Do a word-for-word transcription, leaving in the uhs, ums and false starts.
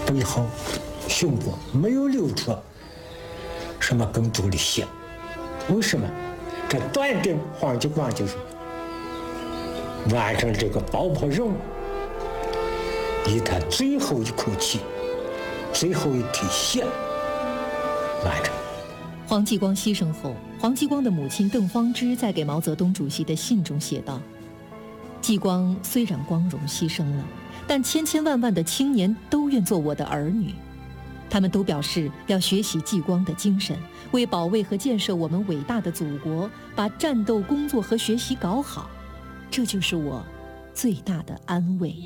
背后、胸部没有流出什么更多的血。为什么？这断定黄继光就是完成这个爆破任务，以他最后一口气、最后一滴血完成。 黄继光牺牲后，黄继光的母亲邓芳芝在给毛泽东主席的信中写道：继光虽然光荣牺牲了，但千千万万的青年都愿做我的儿女，他们都表示要学习继光的精神，为保卫和建设我们伟大的祖国，把战斗工作和学习搞好，这就是我最大的安慰。